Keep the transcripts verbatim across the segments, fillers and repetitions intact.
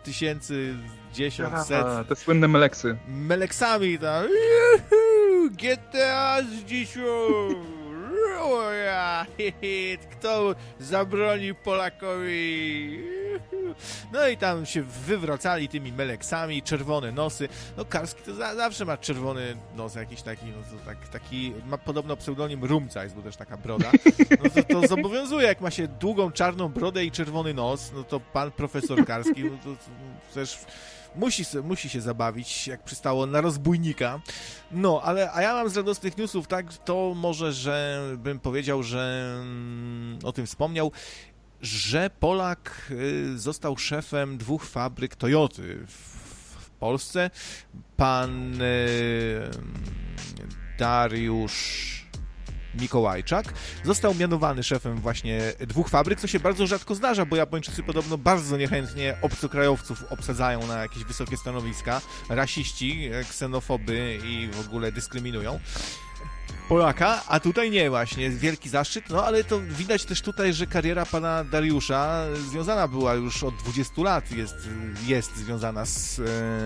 tysięcy, dziesięć, Aha, set. te słynne meleksy. Meleksami tam. Juhu, G T A z dzisiaj. Kto zabroni Polakowi? No i tam się wywracali tymi meleksami, czerwone nosy. No Karski to za, zawsze ma czerwony nos, jakiś taki, no to tak, taki, ma podobno pseudonim Rumca, jest bo też taka broda. No to, to zobowiązuje, jak ma się długą, czarną brodę i czerwony nos, no to pan profesor Karski, no to, to też musi, musi się zabawić, jak przystało na rozbójnika. No, ale, a ja mam z radosnych newsów, tak, to może, że bym powiedział, że mm, o tym wspomniał, że Polak y, został szefem dwóch fabryk Toyoty w, w Polsce. Pan y, Dariusz Mikołajczak został mianowany szefem właśnie dwóch fabryk, co się bardzo rzadko zdarza, bo Japończycy podobno bardzo niechętnie obcokrajowców obsadzają na jakieś wysokie stanowiska, rasiści, ksenofoby i w ogóle dyskryminują Polaka, a tutaj nie właśnie, wielki zaszczyt, no ale to widać też tutaj, że kariera pana Dariusza związana była już od dwudziestu lat, jest, jest związana z,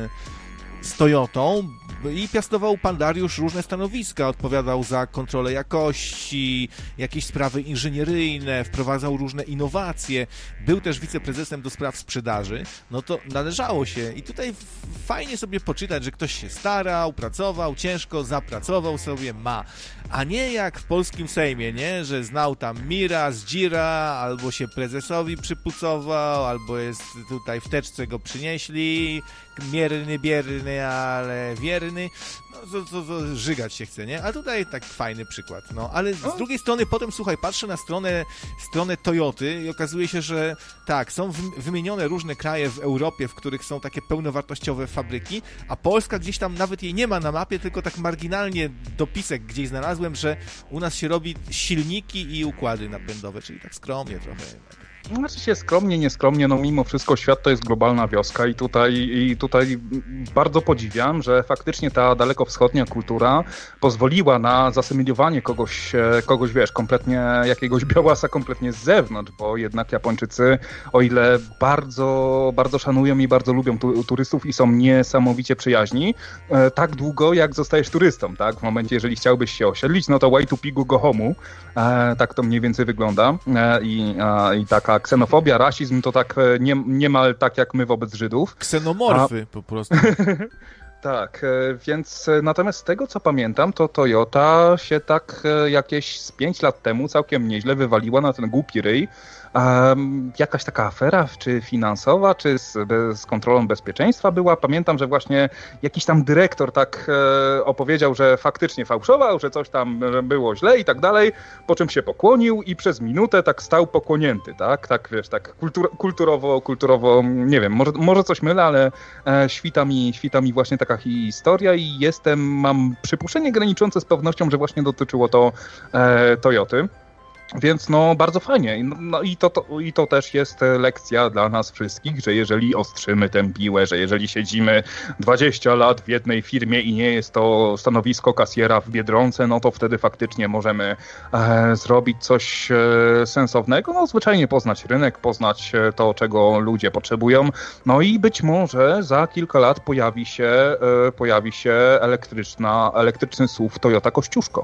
z Toyotą i piastował pan Dariusz różne stanowiska, odpowiadał za kontrolę jakości, jakieś sprawy inżynieryjne, wprowadzał różne innowacje, był też wiceprezesem do spraw sprzedaży, no to należało się i tutaj fajnie sobie poczytać, że ktoś się starał, pracował, ciężko, zapracował sobie, ma, a nie jak w polskim Sejmie, nie, że znał tam Mira, Zdzira, albo się prezesowi przypucował, albo jest tutaj w teczce go przynieśli, mierny, bierny, ale wierny, no to, to, to żygać się chce, nie? A tutaj tak fajny przykład, no, ale z drugiej strony potem, słuchaj, patrzę na stronę, stronę Toyoty i okazuje się, że tak, są wymienione różne kraje w Europie, w których są takie pełnowartościowe fabryki, a Polska gdzieś tam nawet jej nie ma na mapie, tylko tak marginalnie dopisek gdzieś znalazłem, że u nas się robi silniki i układy napędowe, czyli tak skromnie trochę jednak. Znaczy się skromnie, nieskromnie, no mimo wszystko świat to jest globalna wioska i tutaj, i tutaj bardzo podziwiam, że faktycznie ta dalekowschodnia kultura pozwoliła na zasymilowanie kogoś, kogoś wiesz, kompletnie jakiegoś białasa kompletnie z zewnątrz, bo jednak Japończycy, o ile bardzo, bardzo szanują i bardzo lubią tu, turystów i są niesamowicie przyjaźni, tak długo jak zostajesz turystą, tak? W momencie, jeżeli chciałbyś się osiedlić, no to way to pigu go homu, tak to mniej więcej wygląda i, i taka ksenofobia, rasizm to tak nie, niemal tak jak my wobec Żydów. Ksenomorfy A... po prostu. Tak, więc natomiast z tego co pamiętam, to Toyota się tak jakieś z pięć lat temu całkiem nieźle wywaliła na ten głupi ryj. Um, jakaś taka afera, czy finansowa, czy z, z kontrolą bezpieczeństwa była. Pamiętam, że właśnie jakiś tam dyrektor tak e, opowiedział, że faktycznie fałszował, że coś tam było źle i tak dalej, po czym się pokłonił i przez minutę tak stał pokłonięty, tak, tak wiesz, tak kultur, kulturowo, kulturowo, nie wiem, może, może coś mylę, ale e, świta mi, świta mi właśnie taka historia i jestem, mam przypuszczenie graniczące z pewnością, że właśnie dotyczyło to e, Toyoty. Więc no bardzo fajnie. No i to, to, i to też jest lekcja dla nas wszystkich, że jeżeli ostrzymy tę piłę, że jeżeli siedzimy dwadzieścia lat w jednej firmie i nie jest to stanowisko kasjera w Biedronce, no to wtedy faktycznie możemy e, zrobić coś e, sensownego, no zwyczajnie poznać rynek, poznać to, czego ludzie potrzebują, no i być może za kilka lat pojawi się, e, pojawi się elektryczna, elektryczny S U V Toyota Kościuszko.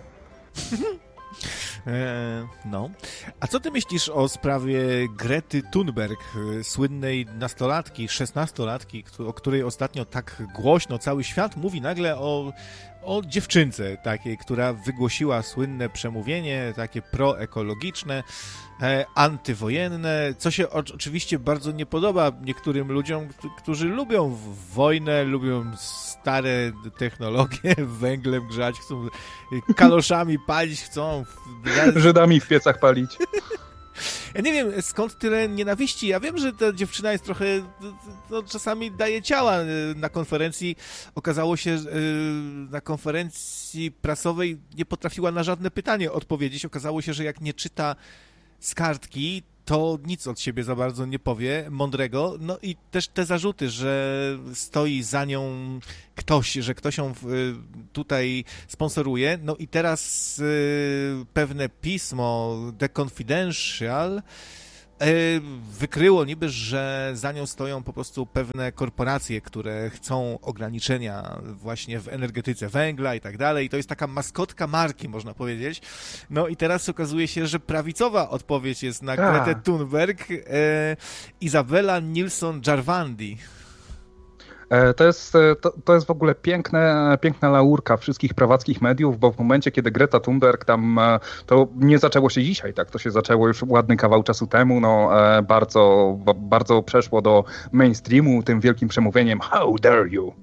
No. A co ty myślisz o sprawie Grety Thunberg, słynnej nastolatki, szesnastolatki, o której ostatnio tak głośno cały świat mówi nagle o, o dziewczynce takiej, która wygłosiła słynne przemówienie, takie proekologiczne, e, antywojenne, co się o, oczywiście bardzo nie podoba niektórym ludziom, którzy lubią wojnę, lubią stare technologie, węglem grzać, chcą kaloszami palić, chcą Żydami w piecach palić. Ja nie wiem, skąd tyle nienawiści. Ja wiem, że ta dziewczyna jest trochę, no, czasami daje ciała na konferencji. Okazało się, że na konferencji prasowej nie potrafiła na żadne pytanie odpowiedzieć. Okazało się, że jak nie czyta z kartki, to nic od siebie za bardzo nie powie mądrego. No i też te zarzuty, że stoi za nią ktoś, że ktoś ją tutaj sponsoruje. No i teraz pewne pismo The Confidential Wykryło niby, że za nią stoją po prostu pewne korporacje, które chcą ograniczenia właśnie w energetyce węgla i tak dalej. I to jest taka maskotka marki, można powiedzieć. No i teraz okazuje się, że prawicowa odpowiedź jest na Gretę Thunberg. E, Izabela Nilsson-Jarvandi. To jest, to, to jest w ogóle piękne, piękna laurka wszystkich prawackich mediów, bo w momencie, kiedy Greta Thunberg tam, to nie zaczęło się dzisiaj, tak, to się zaczęło już ładny kawał czasu temu, no bardzo, bardzo przeszło do mainstreamu tym wielkim przemówieniem How dare you?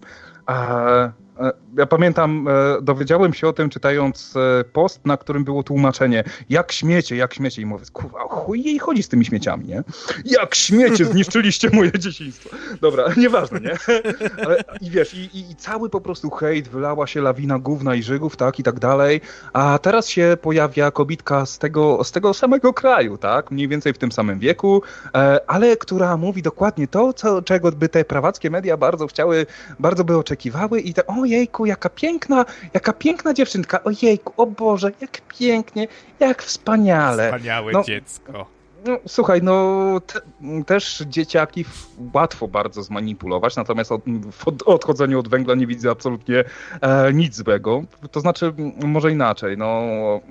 Ja pamiętam, dowiedziałem się o tym czytając post, na którym było tłumaczenie, jak śmiecie, jak śmiecie. I mówię, kurwa, chuj jej chodzi z tymi śmieciami, nie? Jak śmiecie, zniszczyliście moje dzieciństwo. Dobra, nieważne, nie? Ale, i wiesz, i, i, i cały po prostu hejt, wylała się lawina gówna i żygów, tak, i tak dalej. A teraz się pojawia kobitka z tego, z tego samego kraju, tak? Mniej więcej w tym samym wieku, ale która mówi dokładnie to, co, czego by te prawackie media bardzo chciały, bardzo by oczekiwały i te, ojejku, jaka piękna, jaka piękna dziewczynka, ojejku, o Boże, jak pięknie, jak wspaniale. Wspaniałe no, dziecko. No, słuchaj, no te, też dzieciaki łatwo bardzo zmanipulować, natomiast od, w odchodzeniu od węgla nie widzę absolutnie e, nic złego. To znaczy, może inaczej, no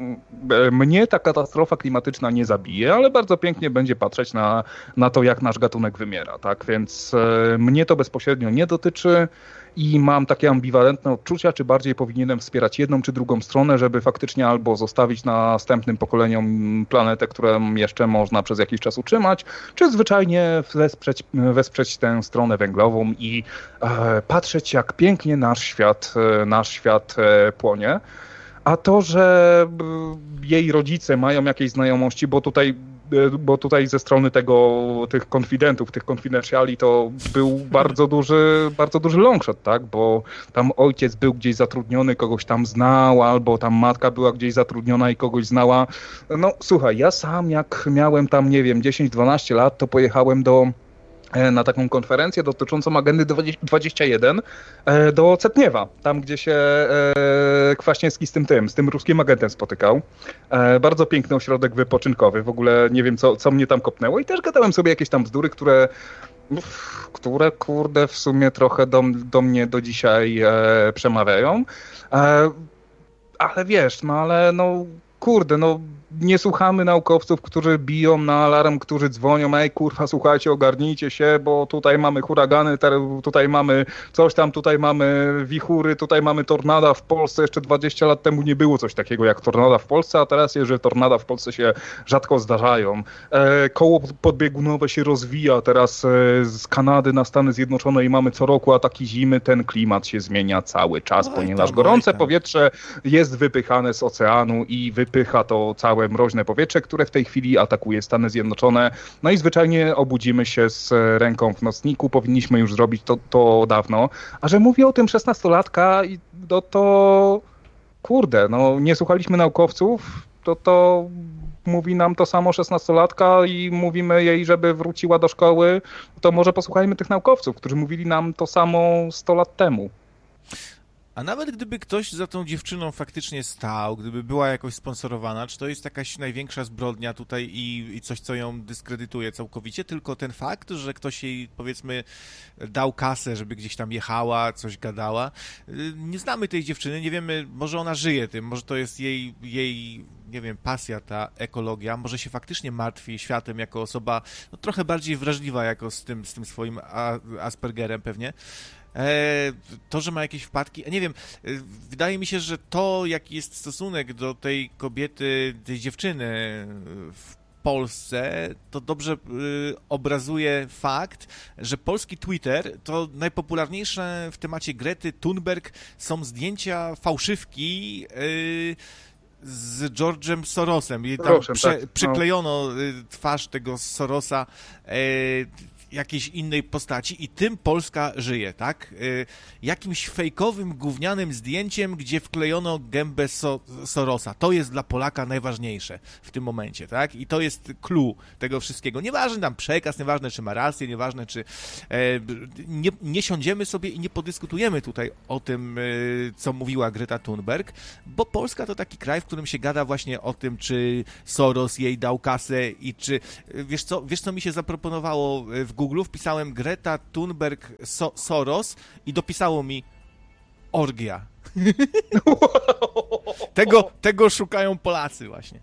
e, mnie ta katastrofa klimatyczna nie zabije, ale bardzo pięknie będzie patrzeć na, na to, jak nasz gatunek wymiera, tak? Więc e, mnie to bezpośrednio nie dotyczy. I mam takie ambiwalentne odczucia, czy bardziej powinienem wspierać jedną czy drugą stronę, żeby faktycznie albo zostawić następnym pokoleniom planetę, którą jeszcze można przez jakiś czas utrzymać, czy zwyczajnie wesprzeć, wesprzeć tę stronę węglową i e, patrzeć, jak pięknie nasz świat, e, nasz świat e, płonie. A to, że jej rodzice mają jakieś znajomości, bo tutaj bo tutaj ze strony tego, tych konfidentów, tych confidentiali to był bardzo duży, bardzo duży longshot, tak, bo tam ojciec był gdzieś zatrudniony, kogoś tam znał, albo tam matka była gdzieś zatrudniona i kogoś znała. No słuchaj, ja sam jak miałem tam, nie wiem, dziesięć dwanaście lat, to pojechałem do na taką konferencję dotyczącą agendy dwadzieścia jeden do Cetniewa, tam gdzie się Kwaśniewski z tym tym, z tym ruskim agentem spotykał. Bardzo piękny ośrodek wypoczynkowy, w ogóle nie wiem co, co mnie tam kopnęło i też gadałem sobie jakieś tam bzdury, które które kurde w sumie trochę do, do mnie do dzisiaj przemawiają. Ale wiesz, no ale no kurde, no nie słuchamy naukowców, którzy biją na alarm, którzy dzwonią, ej kurwa, słuchajcie, ogarnijcie się, bo tutaj mamy huragany, tutaj mamy coś tam, tutaj mamy wichury, tutaj mamy tornada w Polsce. Jeszcze dwadzieścia lat temu nie było coś takiego jak tornada w Polsce, a teraz jest, że tornada w Polsce się rzadko zdarzają. E, koło podbiegunowe się rozwija teraz e, z Kanady na Stany Zjednoczone i mamy co roku ataki zimy. Ten klimat się zmienia cały czas, oj ponieważ tam, gorące powietrze jest wypychane z oceanu i wypycha to całe mroźne powietrze, które w tej chwili atakuje Stany Zjednoczone. No i zwyczajnie obudzimy się z ręką w nocniku. Powinniśmy już zrobić to, to dawno. A że mówię o tym szesnastolatka, to, to kurde, no nie słuchaliśmy naukowców, to to mówi nam to samo szesnastolatka i mówimy jej, żeby wróciła do szkoły, to może posłuchajmy tych naukowców, którzy mówili nam to samo sto lat temu. A nawet gdyby ktoś za tą dziewczyną faktycznie stał, gdyby była jakoś sponsorowana, czy to jest jakaś największa zbrodnia tutaj i, i coś, co ją dyskredytuje całkowicie, tylko ten fakt, że ktoś jej, powiedzmy, dał kasę, żeby gdzieś tam jechała, coś gadała. Nie znamy tej dziewczyny, nie wiemy, może ona żyje tym, może to jest jej, jej nie wiem, pasja, ta ekologia, może się faktycznie martwi światem jako osoba no, trochę bardziej wrażliwa jako z tym, z tym swoim Aspergerem pewnie. To, że ma jakieś wpadki, nie wiem, wydaje mi się, że to, jaki jest stosunek do tej kobiety, tej dziewczyny w Polsce, to dobrze obrazuje fakt, że polski Twitter to najpopularniejsze w temacie Grety Thunberg są zdjęcia fałszywki z George'em Sorosem. I tam Proszę, prze, tak. przyklejono twarz tego Sorosa. jakiejś innej postaci i tym Polska żyje, tak? Y, jakimś fejkowym, gównianym zdjęciem, gdzie wklejono gębę so, Sorosa. To jest dla Polaka najważniejsze w tym momencie, tak? I to jest clue tego wszystkiego. Nieważne nam przekaz, nieważne czy ma rację, nieważne czy e, nie, nie siądziemy sobie i nie podyskutujemy tutaj o tym, e, co mówiła Greta Thunberg, bo Polska to taki kraj, w którym się gada właśnie o tym, czy Soros jej dał kasę i czy, wiesz co, wiesz co mi się zaproponowało w Google? Wpisałem Greta Thunberg so, Soros i dopisało mi orgia. tego, tego szukają Polacy właśnie.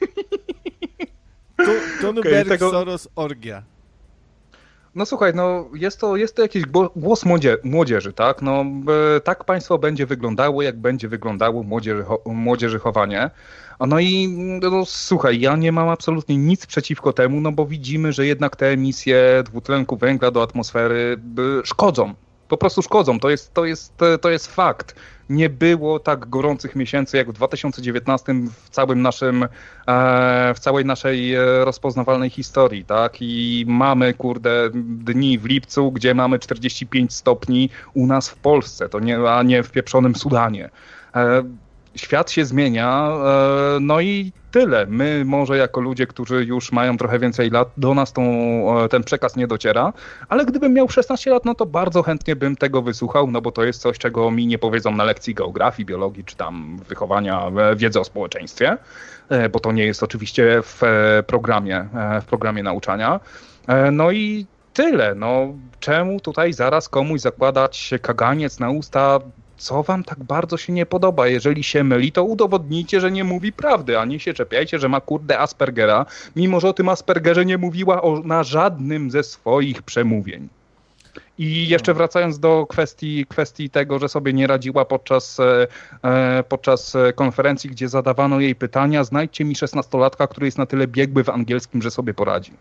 Tu, Thunberg okay, tego... Soros orgia. No słuchaj, no jest to, jest to jakiś głos młodzie, młodzieży, tak? No tak państwo będzie wyglądało, jak będzie wyglądało młodzieży, młodzieży chowanie. No i no, słuchaj, ja nie mam absolutnie nic przeciwko temu, no bo widzimy, że jednak te emisje dwutlenku węgla do atmosfery szkodzą. Po prostu szkodzą, to jest, to jest, to jest fakt. Nie było tak gorących miesięcy jak w dwa tysiące dziewiętnastym w całym naszym, w całej naszej rozpoznawalnej historii, tak? I mamy, kurde, dni w lipcu, gdzie mamy czterdzieści pięć stopni u nas w Polsce, to nie, a nie w pieprzonym Sudanie. Świat się zmienia, no i tyle. My może jako ludzie, którzy już mają trochę więcej lat, do nas tą, ten przekaz nie dociera, ale gdybym miał szesnaście lat, no to bardzo chętnie bym tego wysłuchał, no bo to jest coś, czego mi nie powiedzą na lekcji geografii, biologii, czy tam wychowania, wiedzy o społeczeństwie, bo to nie jest oczywiście w programie, w programie nauczania. No i tyle. No, czemu tutaj zaraz komuś zakładać kaganiec na usta? Co wam tak bardzo się nie podoba? Jeżeli się myli, to udowodnijcie, że nie mówi prawdy, a nie się czepiajcie, że ma kurde Aspergera, mimo że o tym Aspergerze nie mówiła o, na żadnym ze swoich przemówień. I jeszcze wracając do kwestii, kwestii tego, że sobie nie radziła podczas, e, podczas konferencji, gdzie zadawano jej pytania, znajdźcie mi szesnastolatka, który jest na tyle biegły w angielskim, że sobie poradzi.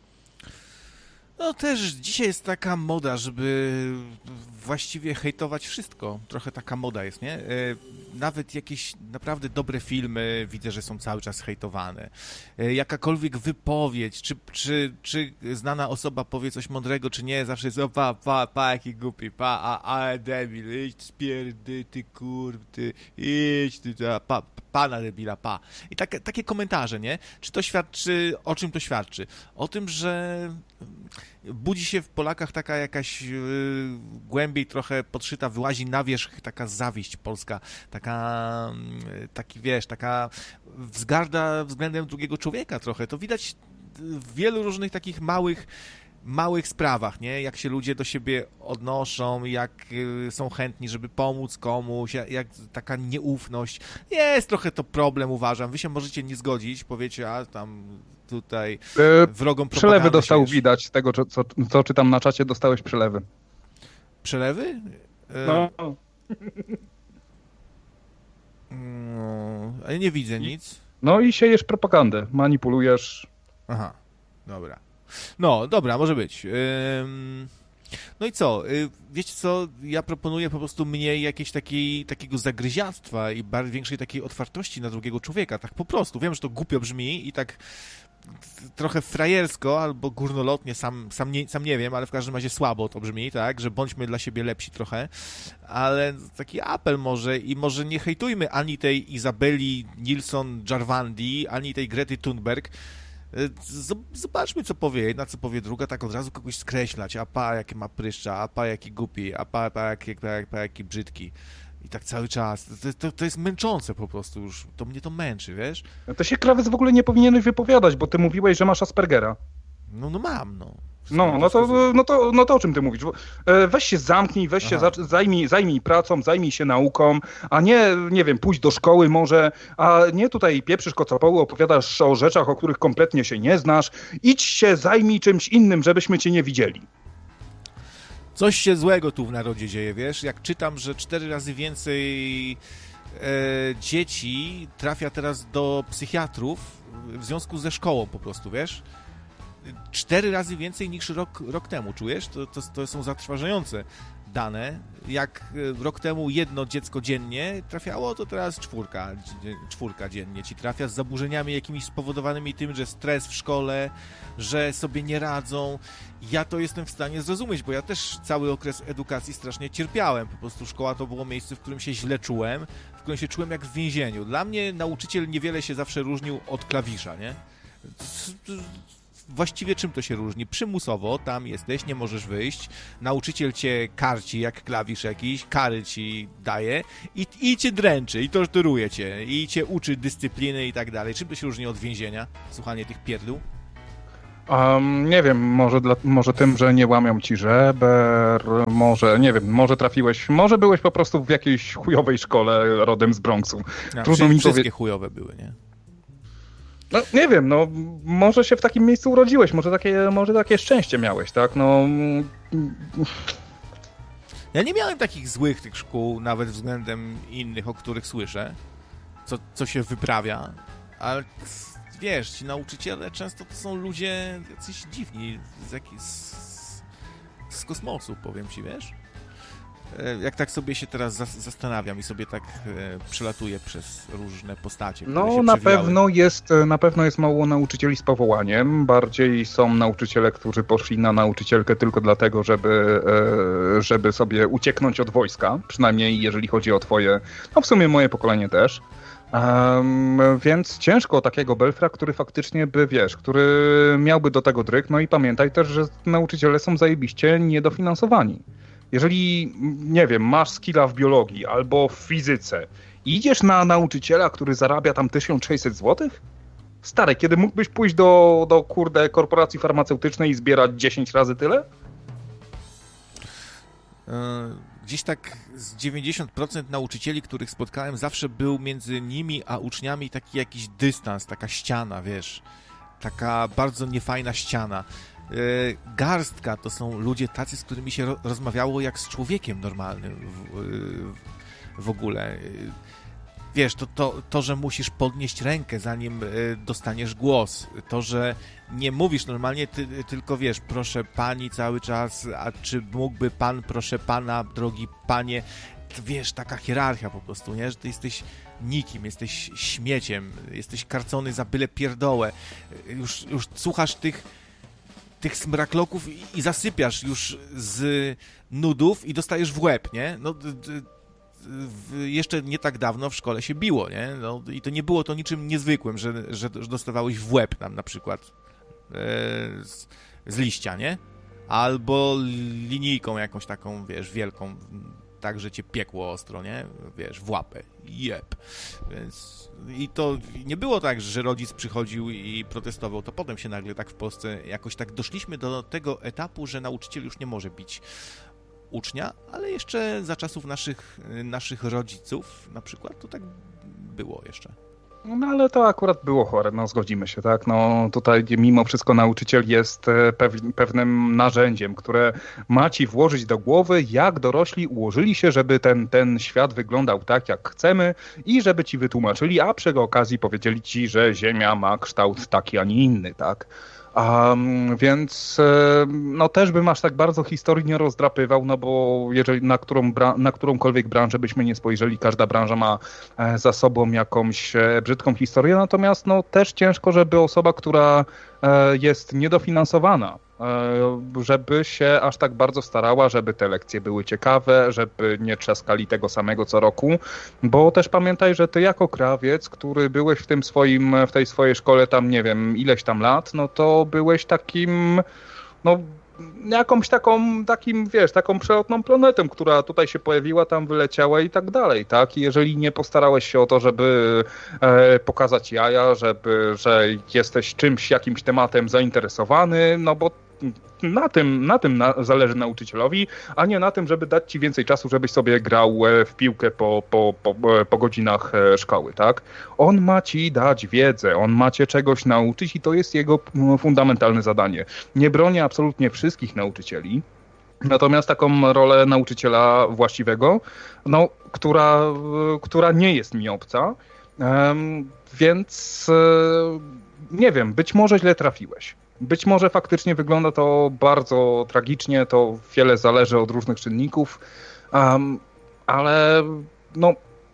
No też dzisiaj jest taka moda, żeby właściwie hejtować wszystko. Trochę taka moda jest, nie? Nawet jakieś naprawdę dobre filmy widzę, że są cały czas hejtowane. Jakakolwiek wypowiedź, czy, czy, czy znana osoba powie coś mądrego, czy nie, zawsze jest o pa, pa, pa, jaki głupi, pa, a, a, debil, idź spierdy, ty kur, ty, idź, ty, pa, pana debila, pa. I tak, takie komentarze, nie? Czy to świadczy, o czym to świadczy? O tym, że budzi się w Polakach taka jakaś yy, głębiej trochę podszyta, wyłazi na wierzch taka zawiść polska, taka, yy, taki wiesz, taka wzgarda względem drugiego człowieka trochę. To widać w wielu różnych takich małych małych sprawach, nie? Jak się ludzie do siebie odnoszą, jak y, są chętni, żeby pomóc komuś, jak, jak taka nieufność. Jest trochę to problem, uważam. Wy się możecie nie zgodzić, powiecie, a tam tutaj wrogom propagandy. Przelewy dostał się... widać z tego, co, co czytam na czacie, dostałeś przelewy. Przelewy? Y... No. no. Ale nie widzę nic. No i siejesz propagandę, manipulujesz. Aha, dobra. No, dobra, może być. No i co? Wiecie co? Ja proponuję po prostu mniej jakiejś takiej, takiego zagryziactwa i bardziej większej takiej otwartości na drugiego człowieka. Tak po prostu. Wiem, że to głupio brzmi i tak trochę frajersko albo górnolotnie, sam, sam, nie, sam nie wiem, ale w każdym razie słabo to brzmi, tak? Że bądźmy dla siebie lepsi trochę. Ale taki apel może i może nie hejtujmy ani tej Izabeli Nilsson-Jarvandi, ani tej Grety Thunberg. Zobaczmy, co powie jedna, co powie druga, tak od razu kogoś skreślać, a pa, jakie ma pryszcza, a pa, jaki głupi, a pa, pa, jaki, pa, pa, jaki brzydki. I tak cały czas. To, to, to jest męczące po prostu już. To mnie to męczy, wiesz? No to się, Krawiec, w ogóle nie powinieneś wypowiadać, bo ty mówiłeś, że masz Aspergera. No, no mam, no. No, no to, no, to, no to o czym ty mówisz? Weź się zamknij, weź Aha. się zajmij, zajmij pracą, zajmij się nauką, a nie, nie wiem, pójdź do szkoły może, a nie tutaj pieprzysz kocopoły, opowiadasz o rzeczach, o których kompletnie się nie znasz. Idź się, zajmij czymś innym, żebyśmy cię nie widzieli. Coś się złego tu w narodzie dzieje, wiesz? Jak czytam, że cztery razy więcej e, dzieci trafia teraz do psychiatrów w związku ze szkołą po prostu, wiesz? cztery razy więcej niż rok, rok temu, czujesz? To, to, to są zatrważające dane. Jak rok temu jedno dziecko dziennie trafiało, to teraz czwórka, czwórka dziennie ci trafia z zaburzeniami jakimiś spowodowanymi tym, że stres w szkole, że sobie nie radzą. Ja to jestem w stanie zrozumieć, bo ja też cały okres edukacji strasznie cierpiałem. Po prostu szkoła to było miejsce, w którym się źle czułem, w którym się czułem jak w więzieniu. Dla mnie nauczyciel niewiele się zawsze różnił od klawisza, nie? Właściwie czym to się różni? Przymusowo tam jesteś, nie możesz wyjść, nauczyciel cię karci jak klawisz jakiś, kary ci daje i, i cię dręczy, i torturuje cię, i cię uczy dyscypliny i tak dalej. Czym to się różni od więzienia? Słuchanie tych pierdół? Um, nie wiem, może, dla, może tym, że nie łamią ci żeber, może, nie wiem, może trafiłeś, może byłeś po prostu w jakiejś chujowej szkole rodem z Bronxu. No, Trudno mi wszystkie powie... chujowe były, nie? No nie wiem, no może się w takim miejscu urodziłeś, może takie, może takie szczęście miałeś, tak, no... Ja nie miałem takich złych tych szkół, nawet względem innych, o których słyszę, co, co się wyprawia, ale wiesz, ci nauczyciele często to są ludzie jacyś dziwni, z, jak, z, z kosmosu, powiem ci, wiesz? Jak tak sobie się teraz zastanawiam i sobie tak przelatuję przez różne postacie, które No się na przewijały. pewno jest na pewno jest mało nauczycieli z powołaniem. Bardziej są nauczyciele, którzy poszli na nauczycielkę tylko dlatego, żeby, żeby sobie ucieknąć od wojska. Przynajmniej jeżeli chodzi o twoje, no w sumie moje pokolenie też. Um, więc ciężko takiego belfra, który faktycznie by, wiesz, który miałby do tego dryk. No i pamiętaj też, że nauczyciele są zajebiście niedofinansowani. Jeżeli, nie wiem, masz skilla w biologii albo w fizyce i idziesz na nauczyciela, który zarabia tam tysiąc sześćset złotych? Stary, kiedy mógłbyś pójść do, do kurde korporacji farmaceutycznej i zbierać dziesięć razy tyle? Gdzieś tak z dziewięćdziesiąt procent nauczycieli, których spotkałem, zawsze był między nimi a uczniami taki jakiś dystans, taka ściana, wiesz, taka bardzo niefajna ściana. Garstka to są ludzie tacy, z którymi się rozmawiało jak z człowiekiem normalnym w, w ogóle. Wiesz, to, to, to, że musisz podnieść rękę, zanim dostaniesz głos, to, że nie mówisz normalnie, ty, tylko wiesz, proszę pani cały czas, a czy mógłby pan, proszę pana, drogi panie, wiesz, taka hierarchia po prostu, nie? Że ty jesteś nikim, jesteś śmieciem, jesteś karcony za byle pierdołę, już, już słuchasz tych tych smrakloków i, i zasypiasz już z nudów i dostajesz w łeb, nie? No, d, d, w, jeszcze nie tak dawno w szkole się biło, nie? No, i to nie było to niczym niezwykłym, że, że, że dostawałeś w łeb tam na przykład e, z, z liścia, nie? Albo linijką jakąś taką, wiesz, wielką, tak, że cię piekło ostro, nie? Wiesz, w łapę. Jeb. Więc... I to nie było tak, że rodzic przychodził i protestował, to potem się nagle tak w Polsce jakoś tak doszliśmy do tego etapu, że nauczyciel już nie może bić ucznia, ale jeszcze za czasów naszych, naszych rodziców na przykład to tak było jeszcze. No ale to akurat było chore, no zgodzimy się, tak? No tutaj mimo wszystko nauczyciel jest pew- pewnym narzędziem, które ma ci włożyć do głowy, jak dorośli ułożyli się, żeby ten, ten świat wyglądał tak, jak chcemy i żeby ci wytłumaczyli, a przy okazji powiedzieli ci, że Ziemia ma kształt taki, a nie inny, tak? Um, więc no też bym aż tak bardzo historii nie rozdrapywał, no bo jeżeli na, którą bra- na którąkolwiek branżę byśmy nie spojrzeli, każda branża ma za sobą jakąś brzydką historię, natomiast no też ciężko, żeby osoba, która jest niedofinansowana, żeby się aż tak bardzo starała, żeby te lekcje były ciekawe, żeby nie trzaskali tego samego co roku, bo też pamiętaj, że ty jako krawiec, który byłeś w tym swoim, w tej swojej szkole tam, nie wiem, ileś tam lat, no to byłeś takim, no jakąś taką, takim, wiesz, taką przelotną planetą, która tutaj się pojawiła, tam wyleciała i tak dalej, tak? I jeżeli nie postarałeś się o to, żeby e, pokazać jaja, żeby, że jesteś czymś, jakimś tematem zainteresowany, no bo na tym, na tym na, zależy nauczycielowi, a nie na tym, żeby dać ci więcej czasu, żebyś sobie grał w piłkę po, po, po, po godzinach szkoły, tak? On ma ci dać wiedzę, on ma cię czegoś nauczyć i to jest jego fundamentalne zadanie. Nie bronię absolutnie wszystkich nauczycieli, natomiast taką rolę nauczyciela właściwego, no, która, która nie jest mi obca, um, więc nie wiem, być może źle trafiłeś. Być może faktycznie wygląda to bardzo tragicznie, to wiele zależy od różnych czynników, um, ale no,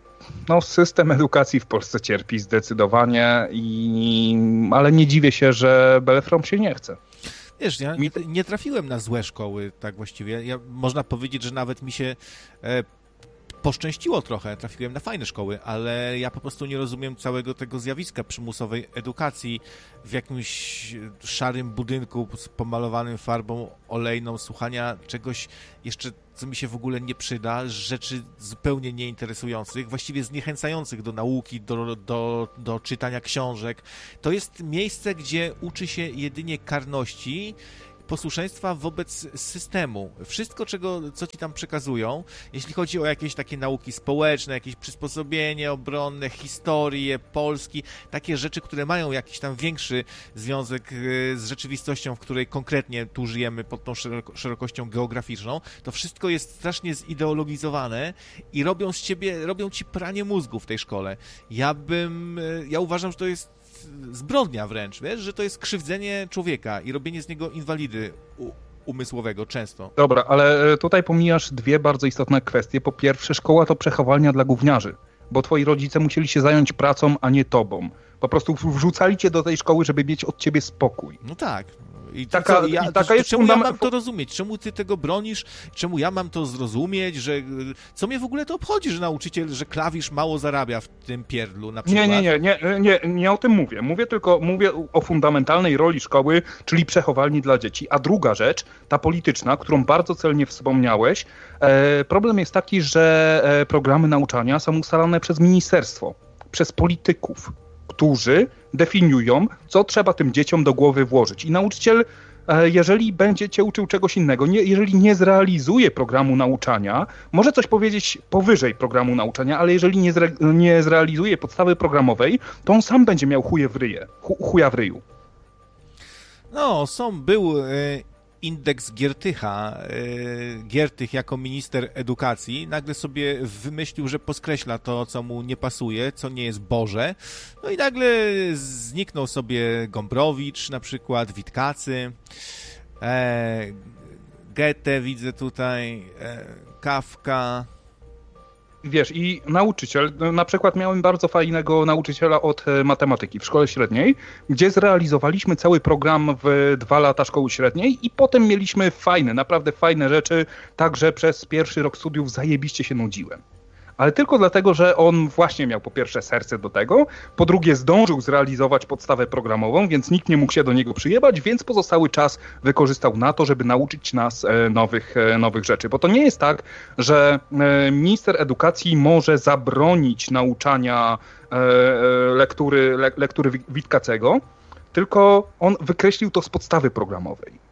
no system edukacji w Polsce cierpi zdecydowanie, i, ale nie dziwię się, że Belefrom się nie chce. Wiesz, ja nie, nie trafiłem na złe szkoły, tak właściwie. Ja, można powiedzieć, że nawet mi się e, poszczęściło trochę, trafiłem na fajne szkoły, ale ja po prostu nie rozumiem całego tego zjawiska przymusowej edukacji w jakimś szarym budynku z pomalowanym farbą olejną, słuchania czegoś jeszcze, co mi się w ogóle nie przyda, rzeczy zupełnie nieinteresujących, właściwie zniechęcających do nauki, do, do, do czytania książek. To jest miejsce, gdzie uczy się jedynie karności, posłuszeństwa wobec systemu. Wszystko, czego, co ci tam przekazują, jeśli chodzi o jakieś takie nauki społeczne, jakieś przysposobienie obronne, historię, Polski, takie rzeczy, które mają jakiś tam większy związek z rzeczywistością, w której konkretnie tu żyjemy pod tą szerokością geograficzną, to wszystko jest strasznie zideologizowane i robią z ciebie, robią ci pranie mózgu w tej szkole. Ja bym, ja uważam, że to jest zbrodnia wręcz, wiesz, że to jest krzywdzenie człowieka i robienie z niego inwalidy umysłowego często. Dobra, ale tutaj pomijasz dwie bardzo istotne kwestie. Po pierwsze, szkoła to przechowalnia dla gówniarzy, bo twoi rodzice musieli się zająć pracą, a nie tobą. Po prostu wrzucali cię do tej szkoły, żeby mieć od ciebie spokój. No tak. I taka, co, ja, i taka to, jest czemu fundament... ja mam to rozumieć? Czemu ty tego bronisz? Czemu ja mam to zrozumieć? Że, co mnie w ogóle to obchodzi, że nauczyciel, że klawisz mało zarabia w tym pierdlu na przykład? Nie, nie, nie, nie, nie, nie o tym mówię. Mówię tylko mówię o fundamentalnej roli szkoły, czyli przechowalni dla dzieci. A druga rzecz, ta polityczna, którą bardzo celnie wspomniałeś, e, problem jest taki, że e, programy nauczania są ustalane przez ministerstwo, przez polityków, którzy definiują, co trzeba tym dzieciom do głowy włożyć. I nauczyciel, jeżeli będzie cię uczył czegoś innego, nie, jeżeli nie zrealizuje programu nauczania, może coś powiedzieć powyżej programu nauczania, ale jeżeli nie, zre, nie zrealizuje podstawy programowej, to on sam będzie miał chuje w ryje, chu, chuja w ryju. No, są, był y, indeks Giertycha. Y, Giertych jako minister edukacji nagle sobie wymyślił, że poskreśla to, co mu nie pasuje, co nie jest Boże. No i nagle zniknął sobie Gombrowicz na przykład, Witkacy, e, Goethe widzę tutaj, e, Kafka. Wiesz, i nauczyciel, na przykład miałem bardzo fajnego nauczyciela od matematyki w szkole średniej, gdzie zrealizowaliśmy cały program w dwa lata szkoły średniej i potem mieliśmy fajne, naprawdę fajne rzeczy, także przez pierwszy rok studiów zajebiście się nudziłem. Ale tylko dlatego, że on właśnie miał po pierwsze serce do tego, po drugie zdążył zrealizować podstawę programową, więc nikt nie mógł się do niego przyjebać, więc pozostały czas wykorzystał na to, żeby nauczyć nas nowych, nowych rzeczy. Bo to nie jest tak, że minister edukacji może zabronić nauczania lektury, le, lektury Witkacego, tylko on wykreślił to z podstawy programowej.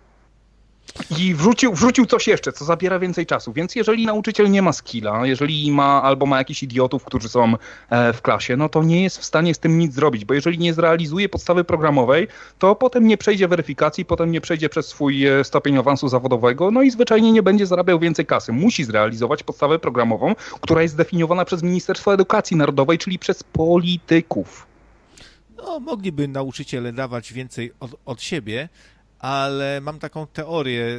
I wrzucił, wrzucił coś jeszcze, co zabiera więcej czasu. Więc jeżeli nauczyciel nie ma skilla, jeżeli ma albo ma jakichś idiotów, którzy są w klasie, no to nie jest w stanie z tym nic zrobić, bo jeżeli nie zrealizuje podstawy programowej, to potem nie przejdzie weryfikacji, potem nie przejdzie przez swój stopień awansu zawodowego, no i zwyczajnie nie będzie zarabiał więcej kasy. Musi zrealizować podstawę programową, która jest zdefiniowana przez Ministerstwo Edukacji Narodowej, czyli przez polityków. No, mogliby nauczyciele dawać więcej od, od siebie, ale mam taką teorię,